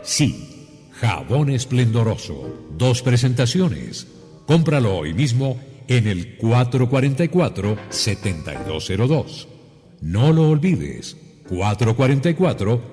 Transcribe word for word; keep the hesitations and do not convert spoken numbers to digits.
Sí, jabón esplendoroso. Dos presentaciones. Cómpralo hoy mismo en el cuatro cuatro cuatro, siete dos cero dos. No lo olvides, cuatro cuatro cuatro,